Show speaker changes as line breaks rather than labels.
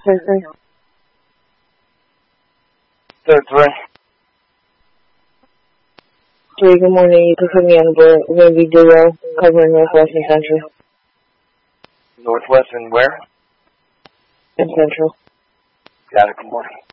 Thursday?
Third
3, good morning. You can put me on the board. We're going to be Duo, covering Northwest and Central.
Northwest and where?
And Central.
Got it, good morning.